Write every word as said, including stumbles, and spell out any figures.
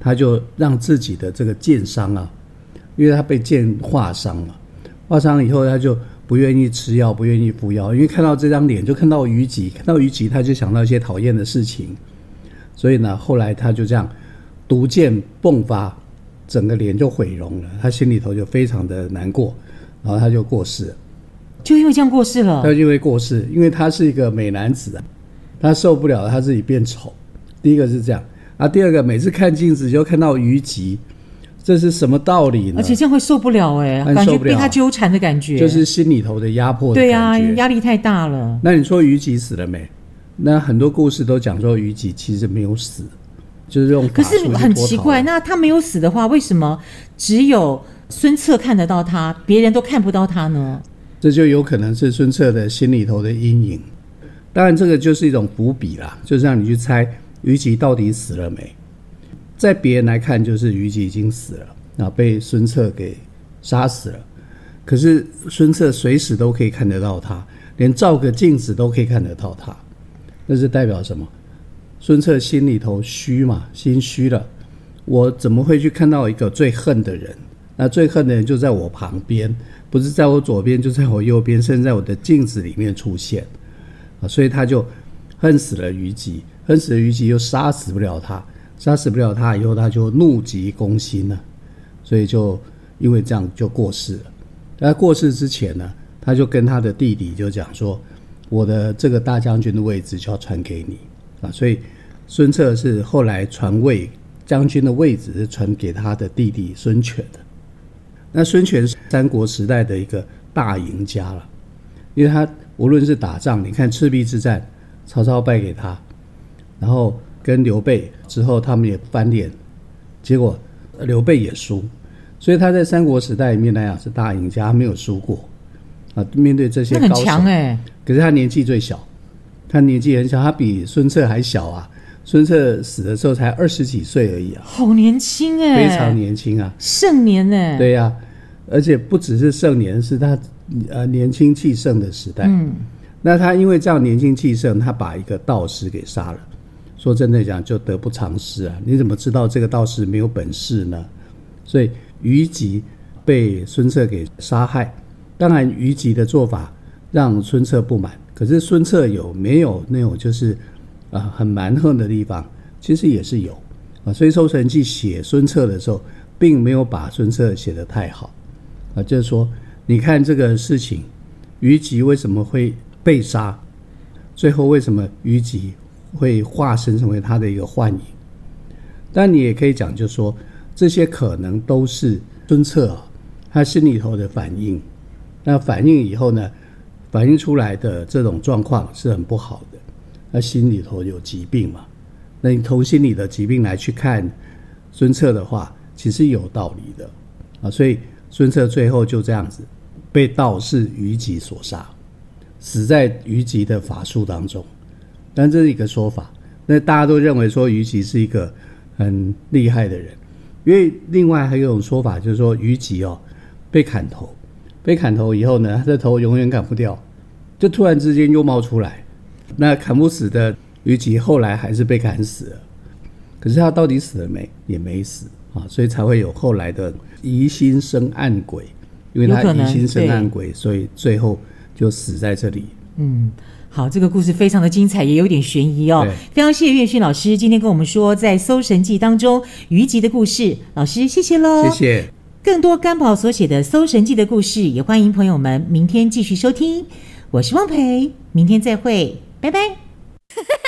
他就让自己的这个剑伤啊，因为他被剑划伤了，划伤以后他就不愿意吃药，不愿意服药，因为看到这张脸就看到虞姬，看到虞姬他就想到一些讨厌的事情，所以呢后来他就这样毒箭迸发，整个脸就毁容了，他心里头就非常的难过，然后他就过世了。 就因为这样过世了？ 他就因为过世，因为他是一个美男子啊，他受不了他自己变丑，第一个是这样啊，第二个每次看镜子就看到虞姬，这是什么道理呢？ 而且这样会受不了哎、欸，感觉被他纠缠的感觉， 就是心里头的压迫的感觉。 对啊，压力太大了。 那你说虞姬死了没？那很多故事都讲说虞姬其实没有死，就是用法术去脱逃。 可是很奇怪，那他没有死的话，为什么只有孙策看得到他，别人都看不到他呢？ 这就有可能是孙策的心里头的阴影。当然这个就是一种伏笔啦，就是让你去猜虞姬到底死了没。在别人来看就是虞姬已经死了，然后被孙策给杀死了，可是孙策随时都可以看得到他，连照个镜子都可以看得到他，那是代表什么？孙策心里头虚嘛，心虚了，我怎么会去看到一个最恨的人？那最恨的人就在我旁边，不是在我左边就在我右边，甚至在我的镜子里面出现，所以他就恨死了虞姬，恨死了虞姬又杀死不了他，杀死不了他以后他就怒急攻心了，所以就因为这样就过世了。在过世之前呢，他就跟他的弟弟就讲说，我的这个大将军的位置就要传给你啊，所以孙策是后来传位将军的位置是传给他的弟弟孙权的。那孙权是三国时代的一个大赢家了，因为他无论是打仗，你看赤壁之战曹操败给他，然后跟刘备之后他们也翻脸，结果刘备也输，所以他在三国时代里面来讲是大赢家，他没有输过啊。面对这些高手， 那很强欸， 可是他年纪最小，他年纪很小，他比孙策还小啊。孙策死的时候才二十几岁而已啊， 好年轻哎、 欸，非常年轻啊， 盛年哎、欸， 对呀、啊，而且不只是盛年，是他呃年轻气盛的时代。嗯，那他因为这样年轻气盛，他把一个道士给杀了。说真的讲，就得不偿失啊！你怎么知道这个道士没有本事呢？所以虞姬被孙策给杀害，当然虞姬的做法让孙策不满，可是孙策有没有那种就是啊、呃、很蛮横的地方？其实也是有啊。所以《搜神记》写孙策的时候，并没有把孙策写得太好啊，就是说，你看这个事情，虞姬为什么会被杀？最后为什么虞姬会化身成为他的一个幻影？但你也可以讲，就是说这些可能都是孙策啊，他心里头的反应。那反应以后呢，反映出来的这种状况是很不好的。他心里头有疾病嘛？那你从心理的疾病来去看孙策的话，其实有道理的啊。所以孙策最后就这样子被道士虞姬所杀，死在虞姬的法术当中。但这是一个说法，那大家都认为说虞姬是一个很厉害的人，因为另外还有一种说法，就是说虞姬哦被砍头，被砍头以后呢，他的头永远砍不掉，就突然之间又冒出来。那砍不死的虞姬后来还是被砍死了，可是他到底死了没？也没死啊，所以才会有后来的疑心生暗鬼，因为他疑心生暗鬼，所以最后就死在这里。 嗯。好，这个故事非常的精彩，也有点悬疑哦。非常谢谢岳勋老师今天跟我们说在《搜神记》当中虞姬的故事，老师谢谢喽。 谢谢。 更多甘宝所写的《搜神记》的故事，也欢迎朋友们明天继续收听。我是汪培，明天再会，拜拜。